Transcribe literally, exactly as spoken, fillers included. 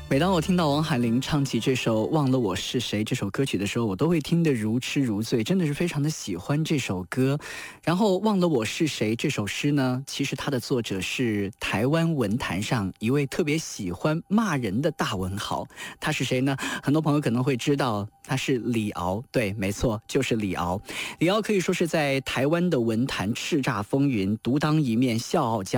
每当我听到王海玲唱起这首《忘了我是谁》这首歌曲的时候，我都会听得如痴如醉，真的是非常的喜欢这首歌。然后《忘了我是谁》这首诗呢，其实它的作者是台湾文坛上一位特别喜欢骂人的大文豪，他是谁呢？很多朋友可能会知道，他是李敖。对，没错，就是李敖。李敖可以说是在台湾的文坛叱咤风云，独当一面，笑傲江湖。